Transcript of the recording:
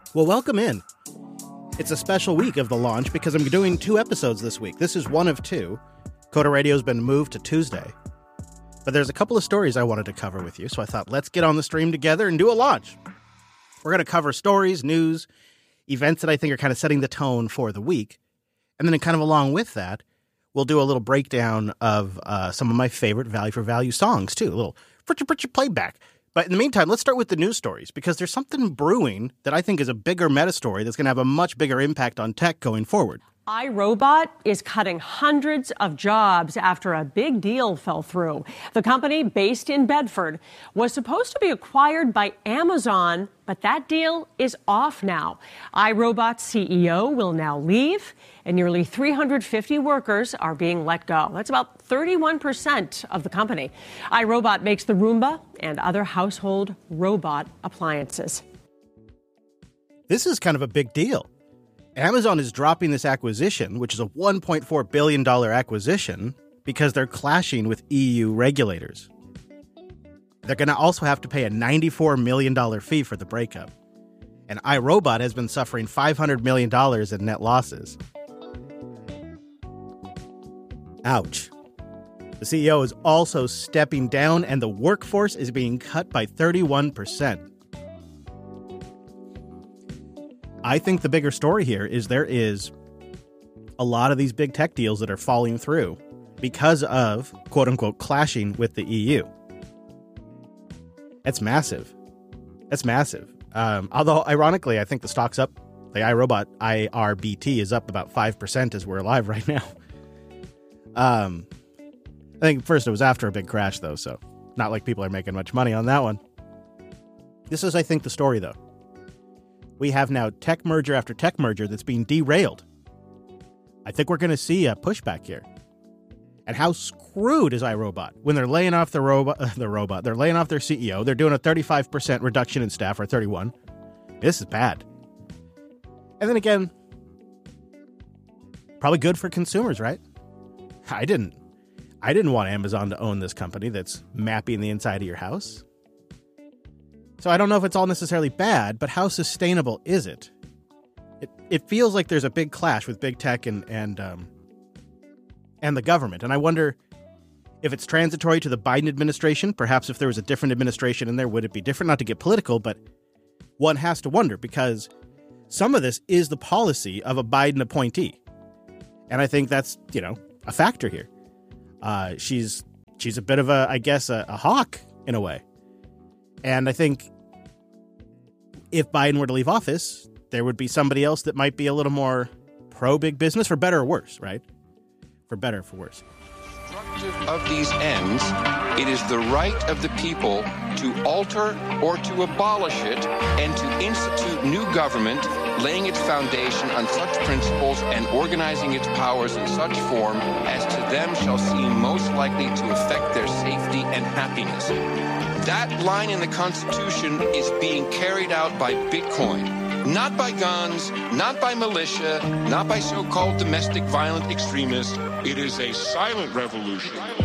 Well, welcome in. It's a special week of the launch because I'm doing 2 episodes this week. This is one of 2. Coder Radio's been moved to Tuesday. But there's a couple of stories I wanted to cover with you, so I thought, let's get on the stream together and do a launch. We're going to cover stories, news, events that I think are kind of setting the tone for the week. And then kind of along with that, we'll do a little breakdown of some of my favorite value for value songs, too. A little Fritcha playback. But in the meantime, let's start with the news stories, because there's something brewing that I think is a bigger meta story that's going to have a much bigger impact on tech going forward. iRobot is cutting hundreds of jobs after a big deal fell through. The company, based in Bedford, was supposed to be acquired by Amazon, but that deal is off now. iRobot's CEO will now leave, and nearly 350 workers are being let go. That's about 31% of the company. iRobot makes the Roomba and other household robot appliances. This is kind of a big deal. Amazon is dropping this acquisition, which is a $1.4 billion acquisition, because they're clashing with EU regulators. They're going to also have to pay a $94 million fee for the breakup. And iRobot has been suffering $500 million in net losses. Ouch. The CEO is also stepping down, and the workforce is being cut by 31%. I think the bigger story here is there is a lot of these big tech deals that are falling through because of, quote unquote, clashing with the EU. That's massive. That's massive. Although, ironically, I think the stock's up. The iRobot, IRBT, is up about 5% as we're live right now. I think first it was after a big crash, though, so not like people are making much money on that one. This is, I think, the story, though. We have now tech merger after tech merger that's being derailed. I think we're going to see a pushback here. And how screwed is iRobot when they're laying off the robot? They're laying off their CEO. They're doing a 35% reduction in staff, or 31. This is bad. And then again, probably good for consumers, right? I didn't want Amazon to own this company that's mapping the inside of your house. So I don't know if it's all necessarily bad, but how sustainable is it? It feels like there's a big clash with big tech and the government. And I wonder if it's transitory to the Biden administration. Perhaps if there was a different administration in there, would it be different? Not to get political, but one has to wonder, because some of this is the policy of a Biden appointee. And I think that's, a factor here. She's a bit of a hawk in a way. And I think if Biden were to leave office, there would be somebody else that might be a little more pro-big business, for better or worse, right? For better or for worse. Of these ends, it is the right of the people to alter or to abolish it and to institute new government, laying its foundation on such principles and organizing its powers in such form as to them shall seem most likely to affect their safety and happiness. That line in the Constitution is being carried out by Bitcoin. Not by guns, not by militia, not by so-called domestic violent extremists. It is a silent revolution.